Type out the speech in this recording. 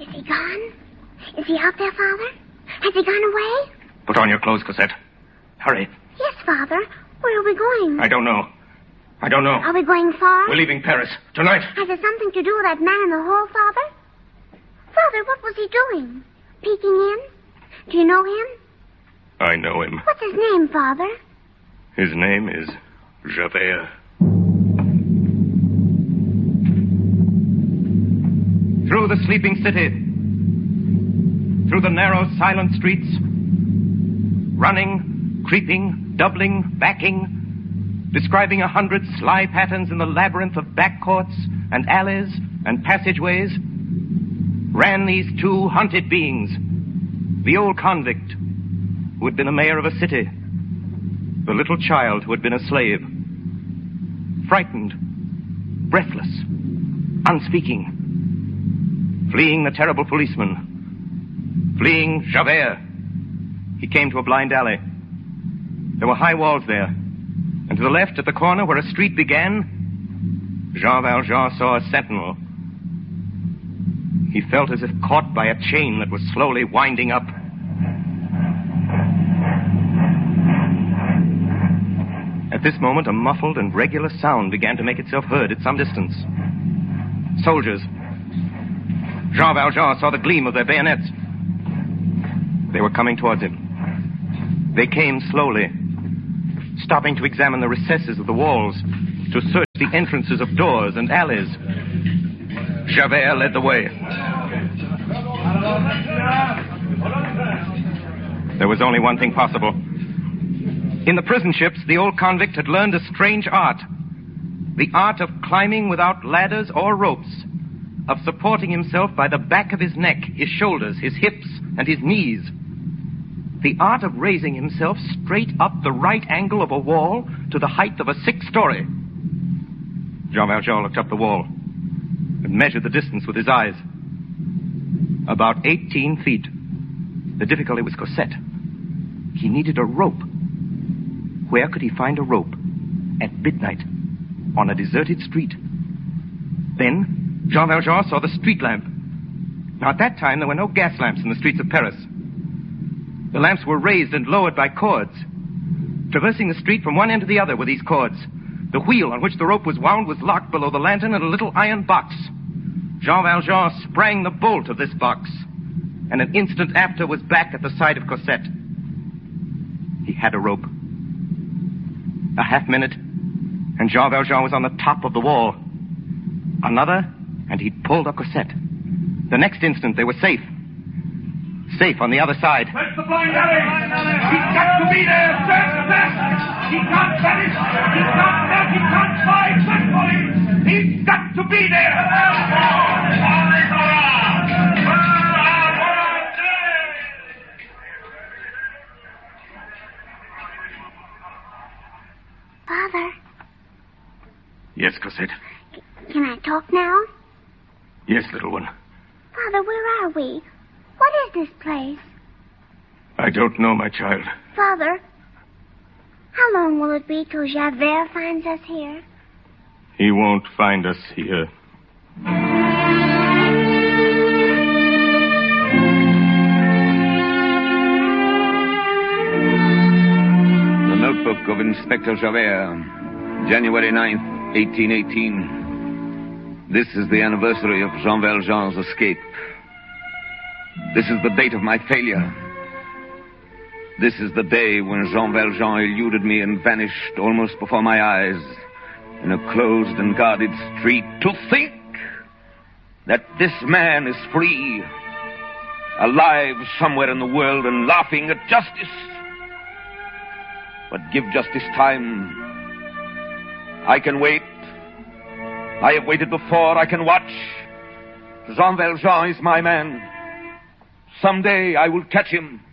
Is he gone? Is he out there, Father? Has he gone away? Put on your clothes, Cosette. Hurry. Yes, Father. Where are we going? I don't know. Are we going far? We're leaving Paris. Tonight. Has it something to do with that man in the hall, Father? Father, what was he doing? Peeking in? Do you know him? I know him. What's his name, Father? His name is Javert. Through the sleeping city, through the narrow, silent streets, running, creeping, doubling, backing, describing 100 sly patterns in the labyrinth of back courts and alleys and passageways, ran these two hunted beings, the old convict who had been a mayor of a city, the little child who had been a slave, frightened, breathless, unspeaking, fleeing the terrible policeman, fleeing Javert. He came to a blind alley. There were high walls there, and to the left, at the corner where a street began, Jean Valjean saw a sentinel. He felt as if caught by a chain that was slowly winding up. At this moment, a muffled and regular sound began to make itself heard at some distance. Soldiers. Jean Valjean saw the gleam of their bayonets. They were coming towards him. They came slowly, stopping to examine the recesses of the walls, to search the entrances of doors and alleys. Javert led the way. There was only one thing possible. In the prison ships, the old convict had learned a strange art. The art of climbing without ladders or ropes, of supporting himself by the back of his neck, his shoulders, his hips, and his knees. The art of raising himself straight up the right angle of a wall to the height of a 6th story. Jean Valjean looked up the wall and measured the distance with his eyes. About 18 feet. The difficulty was Cosette. He needed a rope. Where could he find a rope? At midnight, on a deserted street. Then, Jean Valjean saw the street lamp. Now, at that time, there were no gas lamps in the streets of Paris. The lamps were raised and lowered by cords. Traversing the street from one end to the other were these cords. The wheel on which the rope was wound was locked below the lantern in a little iron box. Jean Valjean sprang the bolt of this box, and an instant after was back at the side of Cosette. He had a rope. A half minute, and Jean Valjean was on the top of the wall. Another, and he'd pulled up Cosette. The next instant, they were safe. Safe on the other side. Search the blind alley! He's got to be there! Search the back! He can't vanish! He can't back! He can't fly! Search for him! He's got to be there! Father. Yes, Cosette. Can I talk now? Yes, little one. Father, where are we? What is this place? I don't know, my child. Father, how long will it be till Javert finds us here? He won't find us here. The Notebook of Inspector Javert, January 9th, 1818. This is the anniversary of Jean Valjean's escape. This is the date of my failure. This is the day when Jean Valjean eluded me and vanished almost before my eyes in a closed and guarded street. To think that this man is free, alive somewhere in the world and laughing at justice. But give justice time. I can wait. I have waited before. I can watch. Jean Valjean is my man. Someday I will catch him.